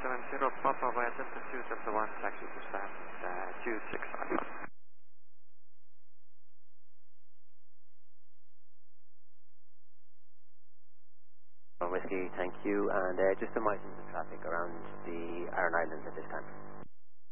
70 Papa via Delta 2 Delta 1, taxi to stand 26 Alpha. Whiskey, thank you. And just to monitor the traffic around the Iron Islands at this time.